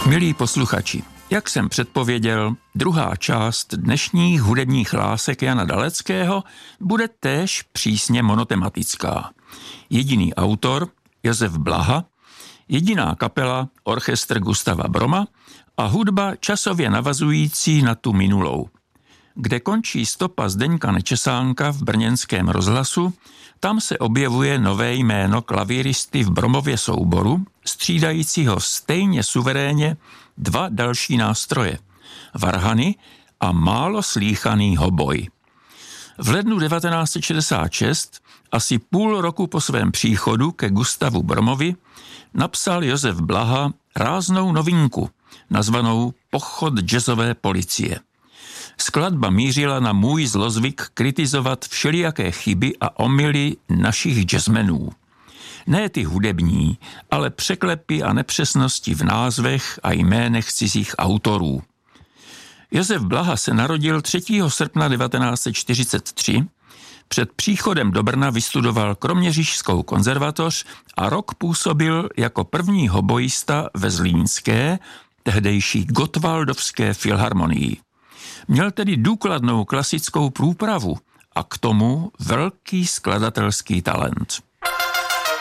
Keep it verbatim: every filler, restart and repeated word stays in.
Milí posluchači, jak jsem předpověděl, druhá část dnešních hudebních hlásek Jana Daleckého bude též přísně monotematická. Jediný autor Josef Blaha, jediná kapela orchestr Gustava Broma a hudba časově navazující na tu minulou. Kde končí stopa Zdeňka Nečesánka v brněnském rozhlasu, tam se objevuje nové jméno klavíristy v Bromově souboru, střídajícího stejně suverénně dva další nástroje, varhany a málo slýchaný hoboj. V lednu devatenáct set šedesát šest, asi půl roku po svém příchodu ke Gustavu Bromovi, napsal Josef Blaha ráznou novinku, nazvanou Pochod jazzové policie. Skladba mířila na můj zlozvyk kritizovat všelijaké chyby a omyly našich jazzmenů. Ne ty hudební, ale překlepy a nepřesnosti v názvech a jménech cizích autorů. Josef Blaha se narodil třetího srpna devatenáct set čtyřicet tři, před příchodem do Brna vystudoval Kroměřížskou konzervatoř a rok působil jako první hoboista ve zlínské, tehdejší Gottwaldovské filharmonii. Měl tedy důkladnou klasickou průpravu a k tomu velký skladatelský talent.